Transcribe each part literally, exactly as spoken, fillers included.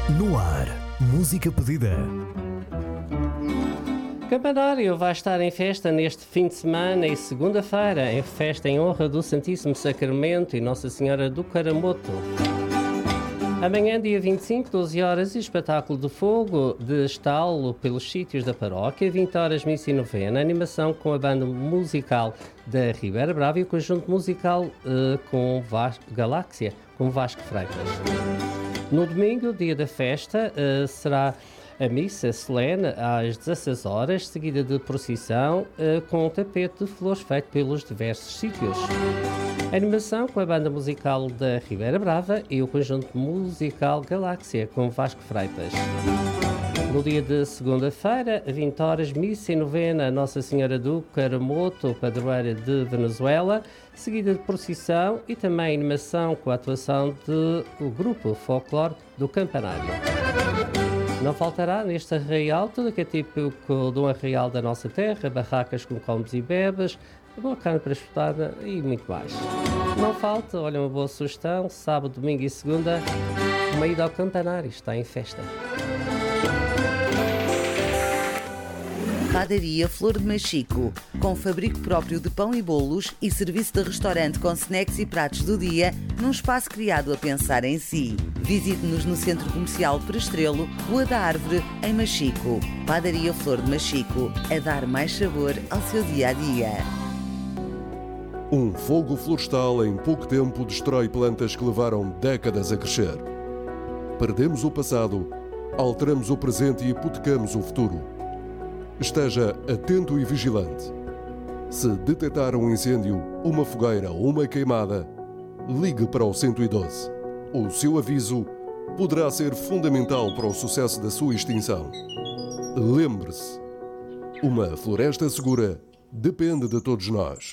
No ar, música pedida. Campanário vai estar em festa neste fim de semana e segunda-feira, em festa em honra do Santíssimo Sacramento e Nossa Senhora do Caramoto. Amanhã, dia vinte e cinco, doze horas, espetáculo de fogo de estalo pelos sítios da paróquia, vinte horas, missa e novena, animação com a banda musical da Ribeira Brava e o conjunto musical uh, com Vas- Galáxia, com Vasco Freitas. No domingo, dia da festa, uh, será a missa solene às dezasseis horas, seguida de procissão uh, com um tapete de flores feito pelos diversos sítios. Animação com a banda musical da Ribeira Brava e o conjunto musical Galáxia com Vasco Freitas. No dia de segunda-feira, vinte horas, missa e novena Nossa Senhora do Caramoto, padroeira de Venezuela, seguida de procissão e também animação com a atuação do grupo folclore do Campanário. Não faltará neste arraial tudo que é típico de um arraial da nossa terra, barracas com comes e bebas, boa carne para espetada e muito mais. Não falta, olha, uma boa sugestão, sábado, domingo e segunda, uma ida ao Campanário, está em festa. Padaria Flor de Machico, com fabrico próprio de pão e bolos e serviço de restaurante com snacks e pratos do dia, num espaço criado a pensar em si. Visite-nos no Centro Comercial Prestrelo, Rua da Árvore, em Machico. Padaria Flor de Machico, a dar mais sabor ao seu dia-a-dia. Um fogo florestal em pouco tempo destrói plantas que levaram décadas a crescer. Perdemos o passado, alteramos o presente e hipotecamos o futuro. Esteja atento e vigilante. Se detectar um incêndio, uma fogueira ou uma queimada, ligue para o cento e doze. O seu aviso poderá ser fundamental para o sucesso da sua extinção. Lembre-se, uma floresta segura depende de todos nós.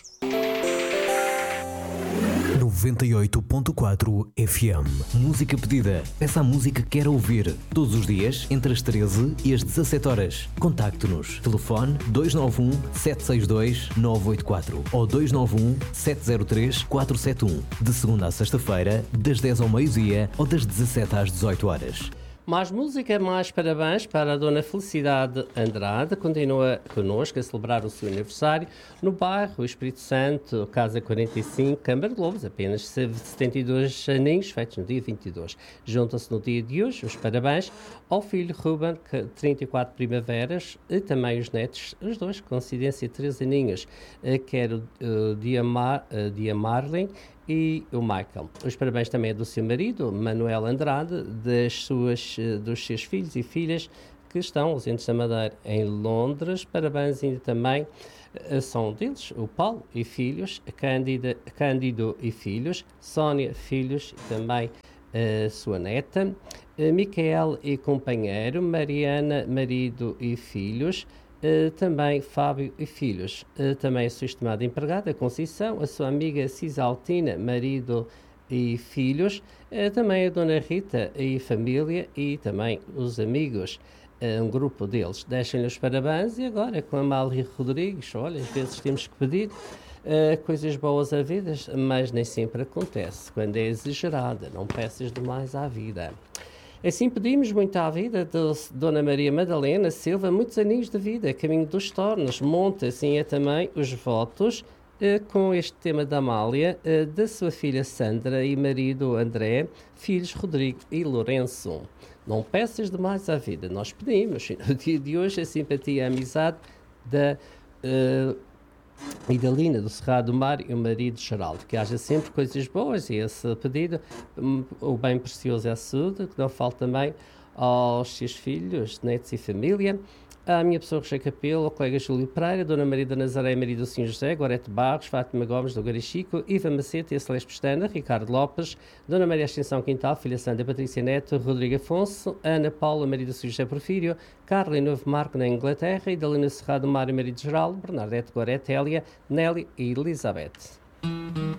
noventa e oito ponto quatro F M. Música pedida. Peça a música que quer ouvir. Todos os dias, entre as treze e as dezassete horas. Contacte-nos. Telefone dois nove um, sete seis dois, nove oito quatro ou dois nove um, sete zero três, quatro sete um. De segunda a sexta-feira, das dez ao meio-dia ou das dezassete às dezoito horas. Mais música, mais parabéns para a Dona Felicidade Andrade, continua connosco a celebrar o seu aniversário no bairro Espírito Santo, Casa quarenta e cinco, Câmara de Lobos, apenas setenta e dois aninhos, feitos no dia vinte e dois. Juntam-se no dia de hoje os parabéns ao filho Ruben, trinta e quatro primaveras, e também os netos, os dois, com coincidência, três aninhos, quer o uh, Diamar, uh, Diamarlin e o Michael. Os parabéns também é do seu marido, Manuel Andrade, das suas, dos seus filhos e filhas que estão ausentes da Madeira em Londres. Parabéns ainda também são deles, o Paulo e filhos, Cândida, Cândido e filhos, Sónia, filhos e também a sua neta, Micael e companheiro, Mariana, marido e filhos, Uh, também Fábio e filhos, uh, também a sua estimada empregada Conceição, a sua amiga Cisaltina, marido e filhos, uh, também a Dona Rita e família e também os amigos, uh, um grupo deles. Deixem-lhe os parabéns e agora com a Amália Rodrigues, olha, às vezes temos que pedir uh, coisas boas à vida, mas nem sempre acontece, quando é exagerada, não peças demais à vida. Assim pedimos muito à vida de Dona Maria Madalena Silva, muitos aninhos de vida, caminho dos tornos, monta assim é também os votos eh, com este tema da Amália, eh, da sua filha Sandra e marido André, filhos Rodrigo e Lourenço. Não peças demais à vida, nós pedimos, e no dia de hoje a simpatia e a amizade da uh, Idalina do Cerrado do Mar e o marido Geraldo, que haja sempre coisas boas e esse pedido, um, o bem precioso é a saúde, que não falta também aos seus filhos, netos e família, à minha pessoa Rocha Capelo, ao colega Júlio Pereira, Dona Maria da Nazaré, marido do senhor José, Gorete Barros, Fátima Gomes do Garichico, Iva Macete e a Celeste Pestana, Ricardo Lopes, Dona Maria Ascensão Quintal, filha Sandra Patrícia Neto, Rodrigo Afonso, Ana Paula, marido do senhor José Porfírio, Carla e Novo Marco na Inglaterra, Idalina Cerrado Mário, marido Geraldo, Bernadette Gorete, Hélia, Nelly e Elizabeth.